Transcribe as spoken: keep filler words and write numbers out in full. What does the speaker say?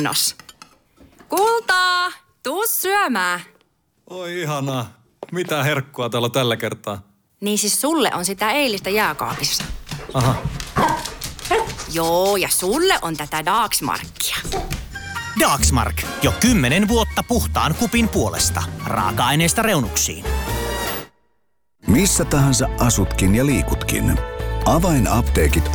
Nos. Kultaa, tuu syömään. Oi ihanaa. Mitä herkkua täällä on tällä kertaa? Niin siis sulle on sitä eilistä jääkaapissa. Aha. Joo, ja sulle on tätä Dagsmarkia. Dagsmark. Jo kymmenen vuotta puhtaan kupin puolesta. Raaka-aineesta reunuksiin. Missä tahansa asutkin ja liikutkin. Avainapteekit